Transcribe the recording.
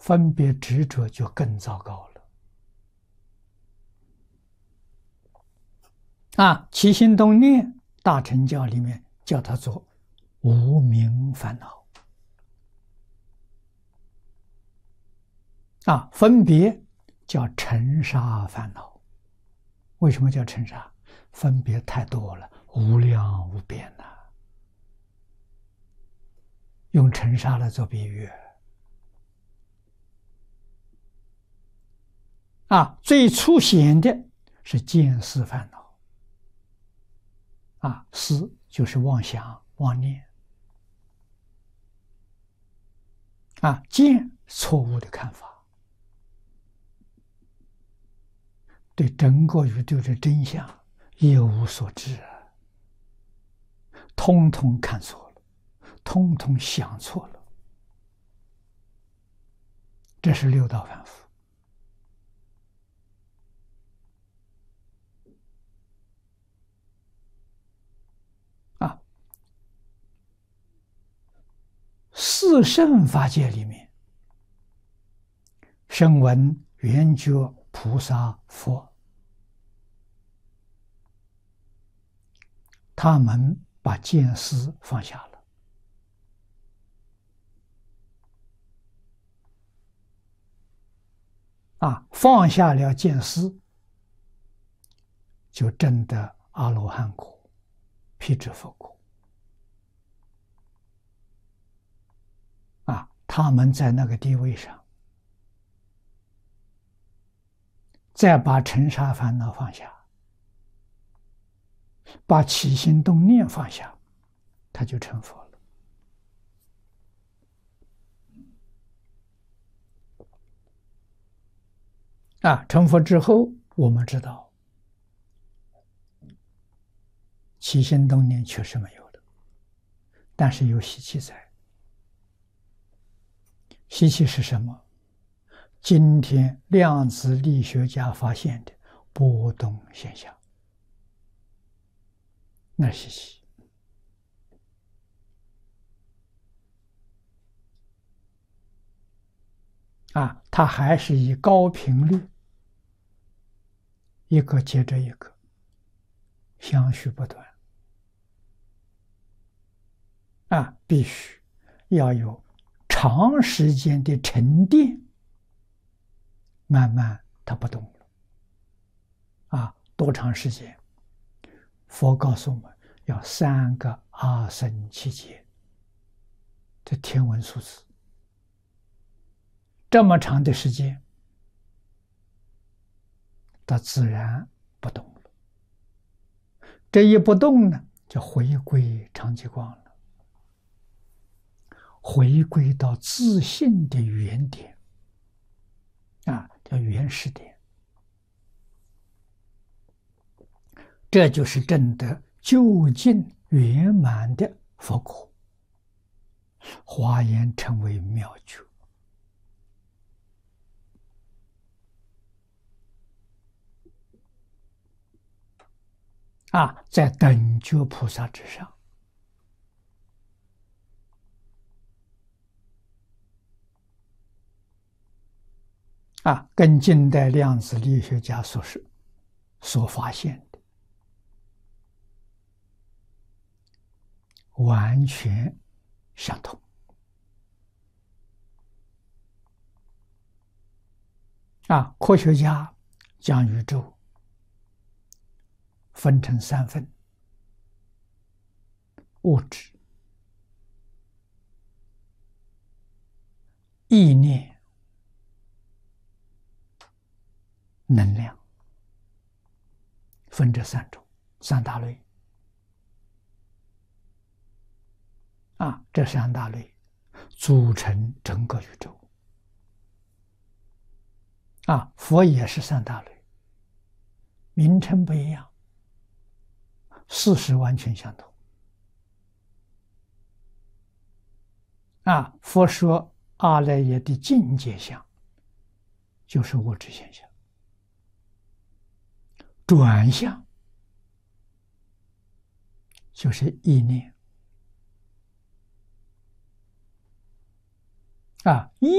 分别执着就更糟糕了。起心动念，大乘教里面叫它做无明烦恼。分别叫尘沙烦恼。为什么叫尘沙？分别太多了，无量无边呐。用尘沙来做比喻。最粗显的是见思烦恼。思就是妄想、妄念。见错误的看法，对整个宇宙的真相一无所知通通看错了，通通想错了。这是六道凡夫。四圣法界里面，声闻、缘觉、菩萨、佛，他们把见思放下了。放下了见思，就证得阿罗汉果、辟支佛果。他们在那个地位上，再把尘沙烦恼放下，把起心动念放下，他就成佛了。成佛之后，我们知道起心动念确实没有了，但是有习气在。习气是什么？今天量子力学家发现的波动现象，那是习气。它还是以高频率一个接着一个相续不断。必须要有长时间的沉淀，慢慢它不动了。多长时间？佛告诉我们要3个阿僧祇劫，这天文数字。这么长的时间，它自然不动了。这一不动呢，就回归常寂光了，回归到自性的原点，叫原始点。这就是证得究竟圆满的佛果。华严称为妙觉。在等觉菩萨之上。跟近代量子力学家所发现的完全相同。科学家将宇宙分成3份：物质、意念、能量，分这3种，3大类。这3大类组成整个宇宙。佛也是3大类，名称不一样，事实完全相同。佛说阿赖耶的境界相，就是物质现象。转向就是意念。